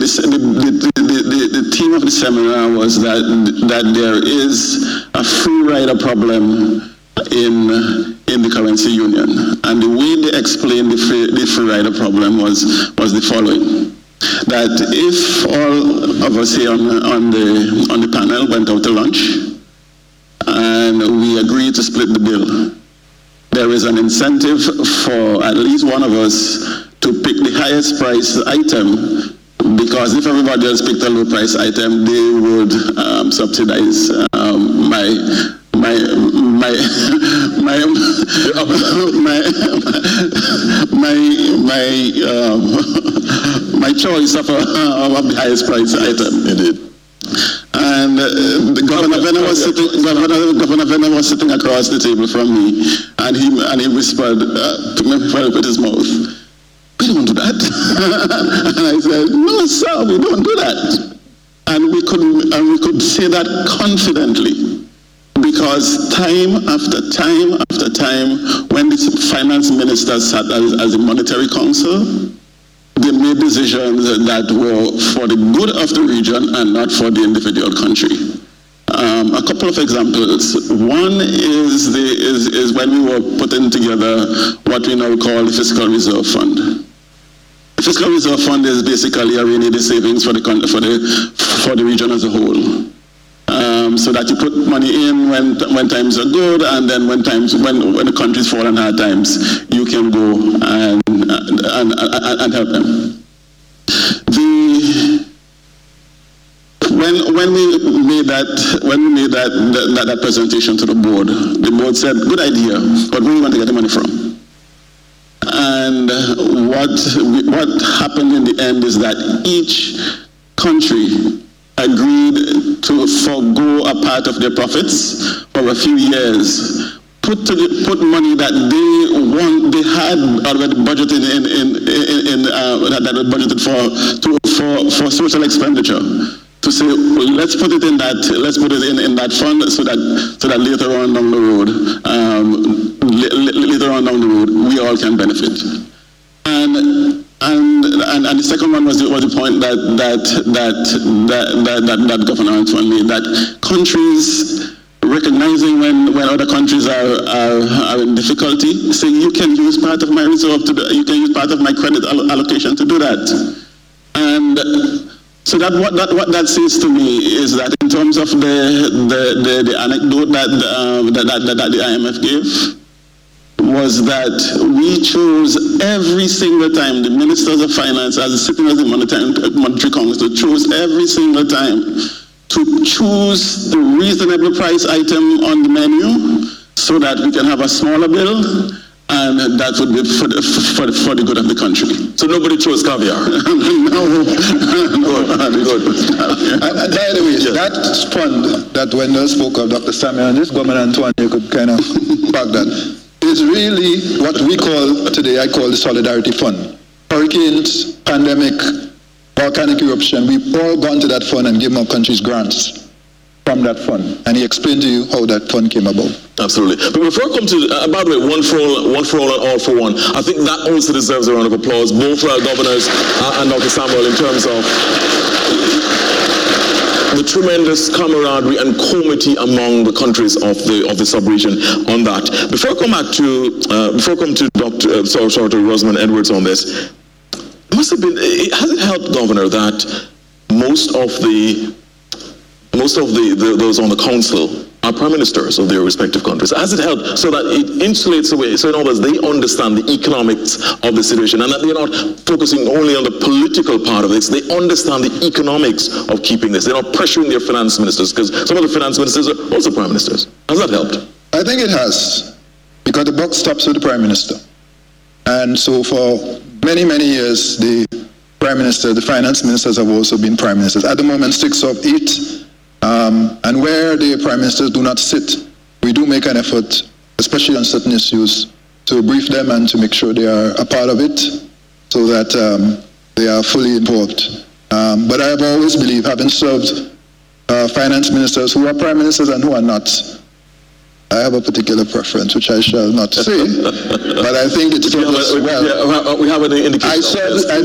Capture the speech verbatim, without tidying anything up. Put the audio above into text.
the, the, the, the, the theme of the seminar was that that there is a free rider problem in in the currency union, and the way they explained the free, the free rider problem was was the following: that if all of us here on, on the on the panel went out to lunch and we agreed to split the bill, there is an incentive for at least one of us to pick the highest price item, because if everybody else picked a low price item, they would um, subsidize um, my my my my my my my um, my choice of, a, of the highest price item. Indeed. And uh, the Governor Venner was sitting. Governor, Governor Venner was sitting across the table from me, and he and he whispered uh, to me with his mouth, "We don't do that." And I said, "No, sir, we don't do that." And we could and we could say that confidently, because time after time after time, when the finance minister sat as, as a monetary council, they made decisions that were for the good of the region and not for the individual country. Um, a couple of examples. One is, the, is, is when we were putting together what we now call the Fiscal Reserve Fund. The Fiscal Reserve Fund is basically a rainy day savings for the, for the, for the region as a whole. Um, so that you put money in when when times are good, and then when times when when the countries fall in hard times, you can go and and and, and help them. The when when we made that when we made that, that that presentation to the board, the board said, "Good idea, but where are you going to get the money from?" And what what happened in the end is that each country agreed to forego a part of their profits for a few years, put to the, put money that they want they had already budgeted in in in, in uh, that, that was budgeted for to, for for social expenditure, to say, well, let's put it in that let's put it in, in that fund so that so that later on down the road um, later on down the road we all can benefit. And And, and and the second one was the, was the point that that that that that, that, that Governor Antoine made, that countries recognizing when, when other countries are, are are in difficulty, saying you can use part of my reserve to do, you can use part of my credit allocation to do that. And so that what that what that says to me is that in terms of the the the, the anecdote that, uh, that, that that the I M F gave, was that we chose every single time, the ministers of finance, as sitting as the monetary, monetary council, chose every single time to choose the reasonable price item on the menu so that we can have a smaller bill, and that would be for the, for the, for the good of the country. So nobody chose caviar? No. Good, good. And, and by the way, yes. That fund that Wendell spoke of, Doctor Samuel, and this Governor Antoine, you could kind of back that, is really what we call today, I call the Solidarity Fund. Hurricanes, pandemic, volcanic eruption, we've all gone to that fund and given our countries grants from that fund. And he explained to you how that fund came about. Absolutely. But before I come to, uh, by the way, one for all, one for all and all for one, I think that also deserves a round of applause, both for our governors uh, and Doctor Samuel, in terms of the tremendous camaraderie and comity among the countries of the of the sub-region on that. Before I come back to uh, before I come to Doctor Uh, sorry, sorry, to Rosamond Edwards on this, it must have been. It, has it helped, Governor, that most of the most of the, the those on the council are prime ministers of their respective countries? Has it helped so that it insulates away, so in other words, they understand the economics of the situation, and that they're not focusing only on the political part of this, they understand the economics of keeping this. They're not pressuring their finance ministers, because some of the finance ministers are also prime ministers. Has that helped? I think it has, because the buck stops with the prime minister. And so for many, many years, the prime minister, the finance ministers have also been prime ministers. At the moment, six of eight. Um, and where the prime ministers do not sit, we do make an effort, especially on certain issues, to brief them and to make sure they are a part of it, so that um, they are fully involved. Um, but I have always believed, having served uh, finance ministers who are prime ministers and who are not, I have a particular preference, which I shall not say, but I think it's for us well. We have an indication. I served, I